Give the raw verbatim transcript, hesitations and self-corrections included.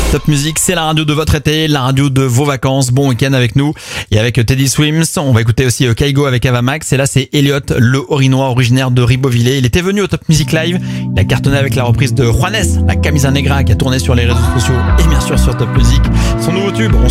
Top Music, c'est la radio de votre été, la radio de vos vacances. Bon week-end avec nous et avec Teddy Swims. On va écouter aussi Kaigo avec Ava Max. Et là, c'est Elliot, le Orinois originaire de Ribeauvillé. Il était venu au Top Music Live. Il a cartonné avec la reprise de Juanes, la Camisa Negra, qui a tourné sur les réseaux sociaux et bien sûr sur Top Music. Son nouveau tube, on